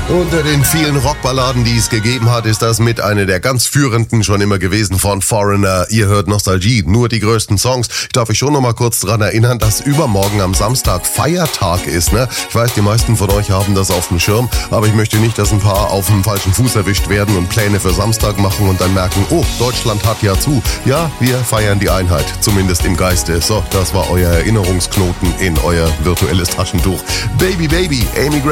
Unter den vielen Rockballaden, die es gegeben hat, ist das mit einer der ganz führenden schon immer gewesen von Foreigner. Ihr hört Nostalgie, nur die größten Songs. Ich darf euch schon noch mal kurz daran erinnern, dass übermorgen am Samstag Feiertag ist, ne? Ich weiß, die meisten von euch haben das auf dem Schirm, aber ich möchte nicht, dass ein paar auf dem falschen Fuß erwischt werden und Pläne für Samstag machen und dann merken, oh, Deutschland hat ja zu. Ja, wir feiern die Einheit, zumindest im Geiste. So, das war euer Erinnerungsknoten in euer virtuelles Taschentuch. Baby, Baby, Amy